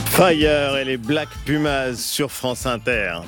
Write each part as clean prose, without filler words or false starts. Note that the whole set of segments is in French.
Fire et les Black Pumas sur France Inter.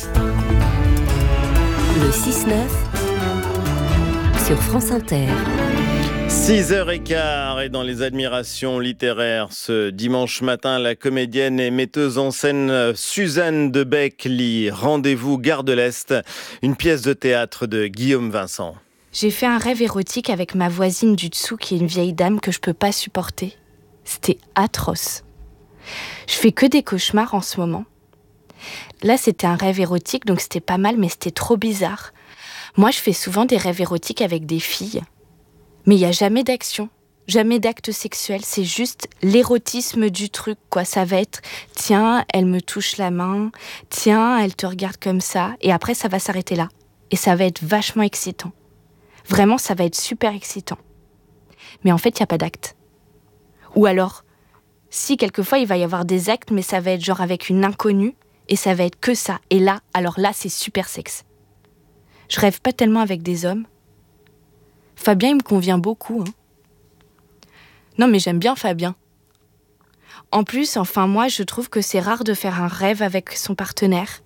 Le 6-9 sur France Inter. 6h15 et dans les admirations littéraires ce dimanche matin, la comédienne et metteuse en scène Suzanne Debec lit Rendez-vous Gare de l'Est, une pièce de théâtre de Guillaume Vincent. J'ai fait un rêve érotique avec ma voisine du dessous qui est une vieille dame que je peux pas supporter. C'était atroce. Je fais que des cauchemars en ce moment. Là, c'était un rêve érotique, donc c'était pas mal, mais c'était trop bizarre. Moi, je fais souvent des rêves érotiques avec des filles. Mais il n'y a jamais d'action, jamais d'acte sexuel. C'est juste l'érotisme du truc, quoi. Ça va être, tiens, elle me touche la main, tiens, elle te regarde comme ça. Et après, ça va s'arrêter là. Et ça va être vachement excitant. Vraiment, ça va être super excitant. Mais en fait, il n'y a pas d'acte. Ou alors, si, quelquefois, il va y avoir des actes, mais ça va être genre avec une inconnue, et ça va être que ça. Et là, alors là, c'est super sexe. Je rêve pas tellement avec des hommes. Fabien, il me convient beaucoup. Non, mais j'aime bien Fabien. En plus, enfin, moi, je trouve que c'est rare de faire un rêve avec son partenaire.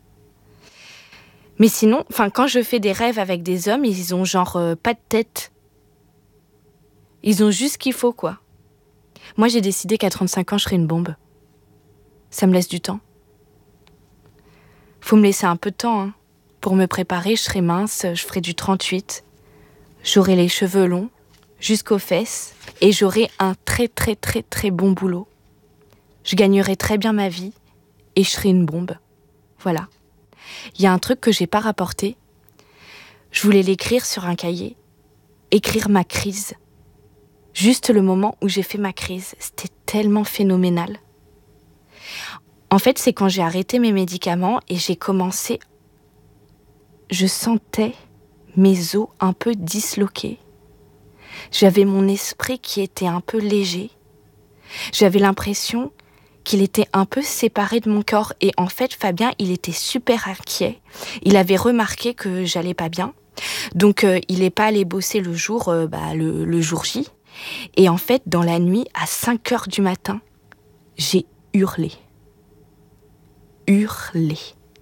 Mais sinon, enfin, quand je fais des rêves avec des hommes, ils ont genre pas de tête. Ils ont juste ce qu'il faut, quoi. Moi, j'ai décidé qu'à 35 ans, je serais une bombe. Ça me laisse du temps. Faut me laisser un peu de temps, hein. Pour me préparer, je serai mince, je ferai du 38. J'aurai les cheveux longs, jusqu'aux fesses, et j'aurai un très très très très bon boulot. Je gagnerai très bien ma vie, et je serai une bombe. Voilà. Il y a un truc que j'ai pas rapporté. Je voulais l'écrire sur un cahier. Écrire ma crise. Juste le moment où j'ai fait ma crise. C'était tellement phénoménal. En fait, c'est quand j'ai arrêté mes médicaments et j'ai commencé... Je sentais mes os un peu disloqués. J'avais mon esprit qui était un peu léger. J'avais l'impression qu'il était un peu séparé de mon corps. Et en fait, Fabien, il était super inquiet. Il avait remarqué que j'allais pas bien. Donc, il n'est pas allé bosser le jour, le jour J. Et en fait, dans la nuit, à 5h du matin, j'ai hurlé. Hurlé.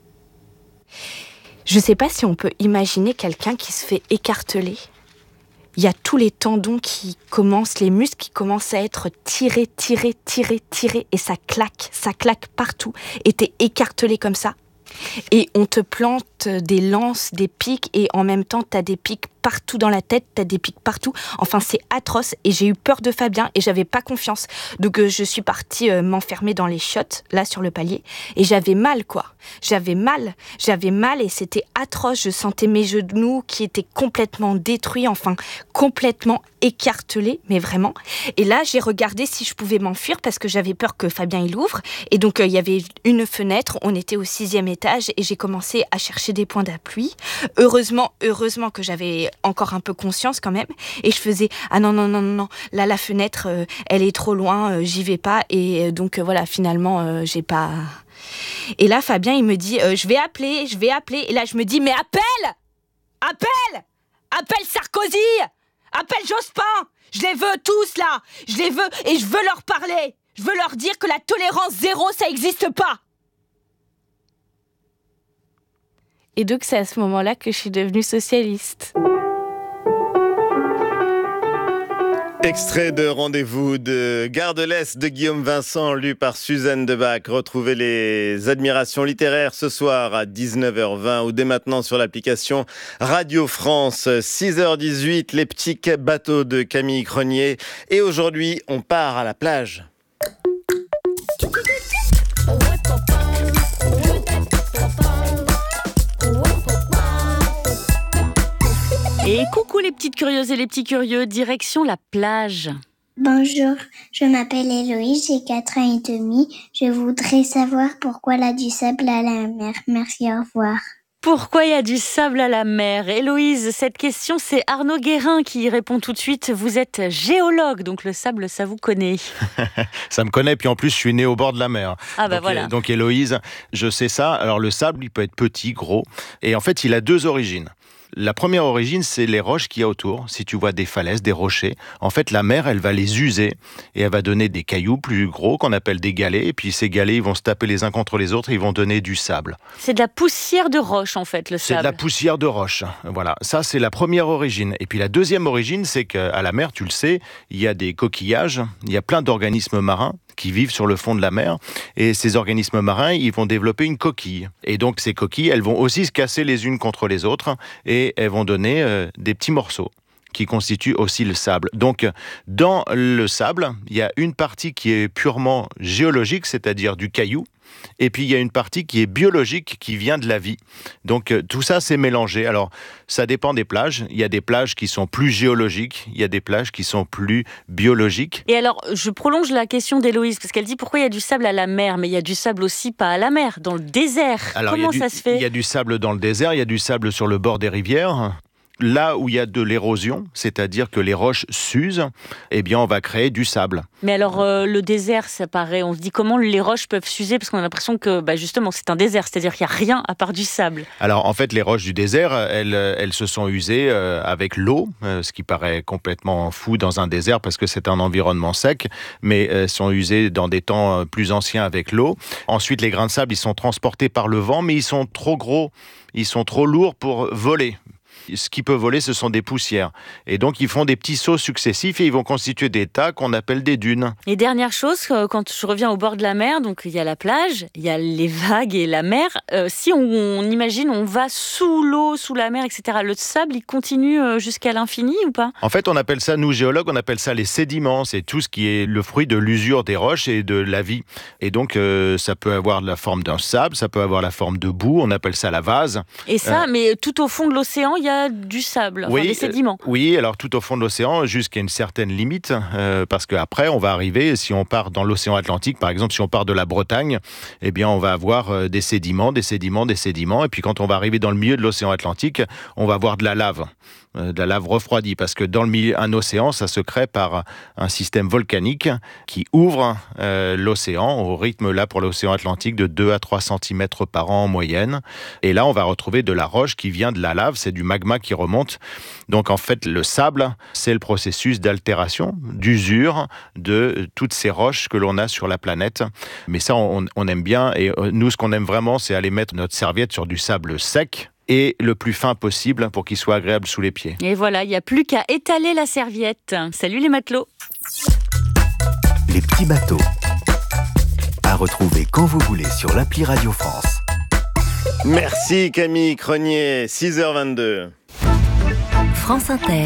Je sais pas si on peut imaginer quelqu'un qui se fait écarteler. Il y a tous les tendons qui commencent, les muscles qui commencent à être tirés, et ça claque partout. Et t'es écartelé comme ça. Et on te plante des lances, des pics, et en même temps, t'as des pics partout dans la tête, t'as des pics partout. Enfin, c'est atroce, et j'ai eu peur de Fabien, et j'avais pas confiance. Donc, je suis partie m'enfermer dans les chiottes, là, sur le palier, et j'avais mal, quoi. J'avais mal, et c'était atroce. Je sentais mes genoux qui étaient complètement détruits, enfin, complètement écartelés, mais vraiment. Et là, j'ai regardé si je pouvais m'enfuir, parce que j'avais peur que Fabien, il ouvre. Et donc, il y avait une fenêtre, on était au 6e étage, et j'ai commencé à chercher des points d'appui. Heureusement que j'avais encore un peu conscience quand même, et je faisais ah non, là la fenêtre elle est trop loin, j'y vais pas, et donc voilà, finalement j'ai pas. Et là Fabien il me dit je vais appeler, et là je me dis mais appelle Sarkozy, appelle Jospin, je les veux tous là, je les veux, et je veux leur parler, je veux leur dire que la tolérance zéro ça existe pas. Et donc c'est à ce moment-là que je suis devenue socialiste. Extrait de Rendez-vous de Gare de l'Est de Guillaume Vincent, lu par Suzanne Debec. Retrouvez les admirations littéraires ce soir à 19h20 ou dès maintenant sur l'application Radio France. 6h18, les petits bateaux de Camille Cronier. Et aujourd'hui, on part à la plage. Et coucou les petites curieuses et les petits curieux, direction la plage. Bonjour, je m'appelle Héloïse, j'ai 4 ans et demi. Je voudrais savoir pourquoi il y a du sable à la mer. Merci, au revoir. Pourquoi il y a du sable à la mer ? Héloïse, cette question, c'est Arnaud Guérin qui y répond tout de suite. Vous êtes géologue, donc le sable, ça vous connaît. Ça me connaît, puis en plus, je suis né au bord de la mer. Ah bah voilà. Donc Héloïse, je sais ça. Alors le sable, il peut être petit, gros, et en fait, il a deux origines. La première origine, c'est les roches qu'il y a autour. Si tu vois des falaises, des rochers, en fait, la mer, elle va les user et elle va donner des cailloux plus gros qu'on appelle des galets. Et puis ces galets, ils vont se taper les uns contre les autres et ils vont donner du sable. C'est de la poussière de roche, en fait, le sable. C'est de la poussière de roche. Voilà, ça, c'est la première origine. Et puis la deuxième origine, c'est qu'à la mer, tu le sais, il y a des coquillages, il y a plein d'organismes marins qui vivent sur le fond de la mer. Et ces organismes marins, ils vont développer une coquille. Et donc, ces coquilles, elles vont aussi se casser les unes contre les autres et elles vont donner des petits morceaux qui constituent aussi le sable. Donc, dans le sable, il y a une partie qui est purement géologique, c'est-à-dire du caillou, et puis il y a une partie qui est biologique, qui vient de la vie. Donc tout ça, c'est mélangé. Alors, ça dépend des plages. Il y a des plages qui sont plus géologiques, il y a des plages qui sont plus biologiques. Et alors, je prolonge la question d'Héloïse, parce qu'elle dit pourquoi il y a du sable à la mer, mais il y a du sable aussi pas à la mer, dans le désert. Alors, comment ça se fait ? Il y a du sable dans le désert, il y a du sable sur le bord des rivières. Là où il y a de l'érosion, c'est-à-dire que les roches s'usent, eh bien on va créer du sable. Mais alors le désert, ça paraît, on se dit comment les roches peuvent s'user parce qu'on a l'impression que justement c'est un désert, c'est-à-dire qu'il n'y a rien à part du sable. Alors en fait les roches du désert, elles se sont usées avec l'eau, ce qui paraît complètement fou dans un désert parce que c'est un environnement sec, mais elles sont usées dans des temps plus anciens avec l'eau. Ensuite les grains de sable, ils sont transportés par le vent, mais ils sont trop gros, ils sont trop lourds pour voler. Ce qui peut voler, ce sont des poussières. Et donc, ils font des petits sauts successifs et ils vont constituer des tas qu'on appelle des dunes. Et dernière chose, quand je reviens au bord de la mer, donc il y a la plage, il y a les vagues et la mer. Si on imagine, on va sous l'eau, sous la mer, etc., le sable, il continue jusqu'à l'infini ou pas ? En fait, on appelle ça, nous géologues, on appelle ça les sédiments. C'est tout ce qui est le fruit de l'usure des roches et de la vie. Et donc, ça peut avoir la forme d'un sable, ça peut avoir la forme de boue, on appelle ça la vase. Et ça, mais tout au fond de l'océan, il y a du sable, enfin, des sédiments. Oui, alors tout au fond de l'océan, jusqu'à une certaine limite, parce qu'après, on va arriver, si on part dans l'océan Atlantique, par exemple, si on part de la Bretagne, eh bien, on va avoir des sédiments, et puis quand on va arriver dans le milieu de l'océan Atlantique, on va avoir de la lave refroidie, parce que dans le milieu, un océan, ça se crée par un système volcanique qui ouvre l'océan au rythme, là, pour l'océan Atlantique, de 2 à 3 cm par an en moyenne. Et là, on va retrouver de la roche qui vient de la lave, c'est du magma qui remonte. Donc, en fait, le sable, c'est le processus d'altération, d'usure de toutes ces roches que l'on a sur la planète. Mais ça, on aime bien. Et nous, ce qu'on aime vraiment, c'est aller mettre notre serviette sur du sable sec, et le plus fin possible pour qu'il soit agréable sous les pieds. Et voilà, il n'y a plus qu'à étaler la serviette. Salut les matelots. Les petits bateaux. À retrouver quand vous voulez sur l'appli Radio France. Merci Camille Cronier, 6h22. France Inter.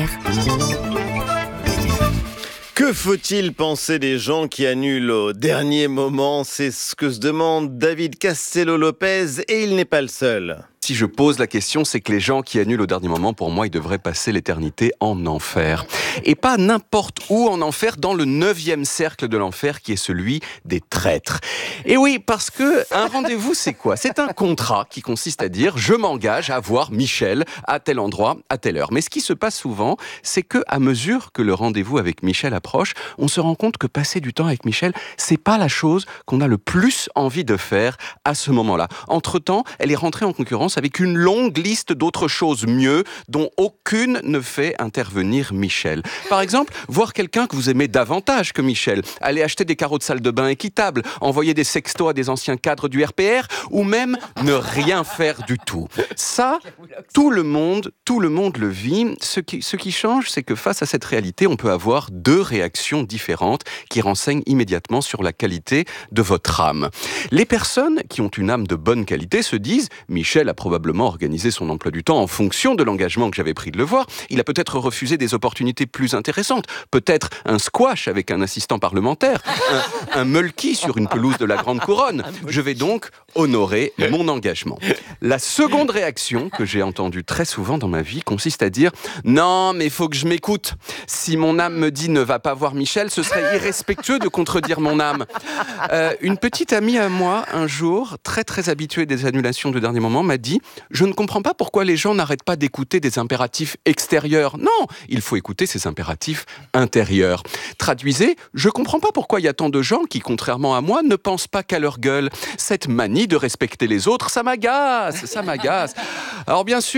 Que faut-il penser des gens qui annulent au dernier moment ? C'est ce que se demande David Castello-Lopez et il n'est pas le seul. Si je pose la question, c'est que les gens qui annulent au dernier moment, pour moi, ils devraient passer l'éternité en enfer. Et pas n'importe où en enfer, dans le 9e cercle de l'enfer, qui est celui des traîtres. Et oui, parce que un rendez-vous, c'est quoi ? C'est un contrat qui consiste à dire « je m'engage à voir Michel à tel endroit, à telle heure ». Mais ce qui se passe souvent, c'est que à mesure que le rendez-vous avec Michel approche, on se rend compte que passer du temps avec Michel, c'est pas la chose qu'on a le plus envie de faire à ce moment-là. Entre-temps, elle est rentrée en concurrence avec une longue liste d'autres choses mieux dont aucune ne fait intervenir Michel. Par exemple, voir quelqu'un que vous aimez davantage que Michel, aller acheter des carreaux de salle de bain équitables, envoyer des sextos à des anciens cadres du RPR ou même ne rien faire du tout. Ça, tout le monde le vit. Ce qui change, c'est que face à cette réalité, on peut avoir deux réactions différentes qui renseignent immédiatement sur la qualité de votre âme. Les personnes qui ont une âme de bonne qualité se disent « Michel a probablement organisé son emploi du temps en fonction de l'engagement que j'avais pris de le voir. Il a peut-être refusé des opportunités plus intéressantes. Peut-être un squash avec un assistant parlementaire. Un mulky sur une pelouse de la Grande Couronne. Je vais donc honorer mon engagement. » La seconde réaction que j'ai entendue très souvent dans ma vie consiste à dire « Non, mais il faut que je m'écoute. Si mon âme me dit ne va pas voir Michel, ce serait irrespectueux de contredire mon âme. » Une petite amie à moi, un jour, très très habituée des annulations de dernier moment, m'a dit « Je ne comprends pas pourquoi les gens n'arrêtent pas d'écouter des impératifs extérieurs. Non, il faut écouter ces impératifs intérieurs. » Traduisez, je ne comprends pas pourquoi il y a tant de gens qui, contrairement à moi, ne pensent pas qu'à leur gueule. Cette manie de respecter les autres, ça m'agace. Alors bien sûr,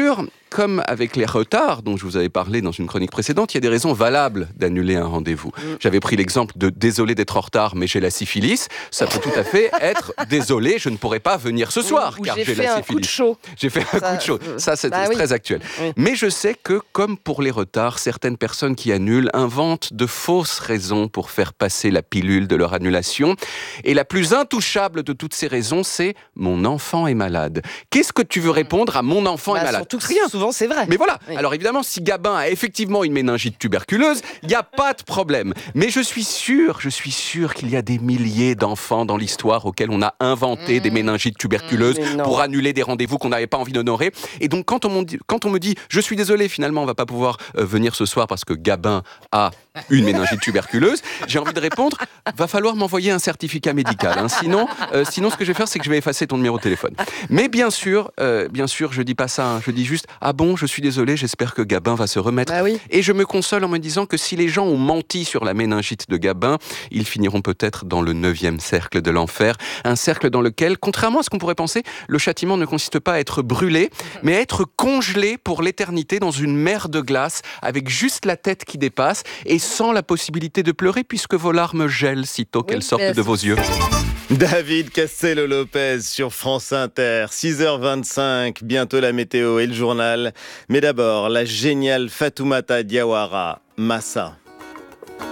comme avec les retards dont je vous avais parlé dans une chronique précédente, il y a des raisons valables d'annuler un rendez-vous. J'avais pris l'exemple de désolé d'être en retard, mais j'ai la syphilis. Ça peut tout à fait être désolé, je ne pourrai pas venir ce soir car j'ai la syphilis. Coup de chaud. J'ai fait un coup de chaud. Ça, c'est très actuel. Oui. Mais je sais que, comme pour les retards, certaines personnes qui annulent inventent de fausses raisons pour faire passer la pilule de leur annulation. Et la plus intouchable de toutes ces raisons, c'est « mon enfant est malade ». Qu'est-ce que tu veux répondre à « mon enfant est malade » ? Surtout que souvent, c'est vrai. Mais voilà. Oui. Alors évidemment, si Gabin a effectivement une méningite tuberculeuse, il n'y a pas de problème. Mais je suis sûr qu'il y a des milliers d'enfants dans l'histoire auxquels on a inventé des méningites tuberculeuses pour annuler des rendez-vous qu'on n'avait pas envie d'honorer. Et donc quand on me dit je suis désolé, finalement on va pas pouvoir venir ce soir parce que Gabin a une méningite tuberculeuse, j'ai envie de répondre, va falloir m'envoyer un certificat médical. Hein. Sinon, ce que je vais faire, c'est que je vais effacer ton numéro de téléphone. Mais bien sûr, je dis pas ça. Hein. Je dis juste, ah bon, je suis désolé, j'espère que Gabin va se remettre. Bah oui. Et je me console en me disant que si les gens ont menti sur la méningite de Gabin, ils finiront peut-être dans le 9e cercle de l'enfer. Un cercle dans lequel, contrairement à ce qu'on pourrait penser, le châtiment ne consiste pas à être brûlé, mais à être congelé pour l'éternité dans une mer de glace, avec juste la tête qui dépasse, et sans la possibilité de pleurer, puisque vos larmes gèlent sitôt qu'elles sortent de vos yeux. David Castello-Lopez sur France Inter, 6h25, bientôt la météo et le journal. Mais d'abord, la géniale Fatoumata Diawara, Massa.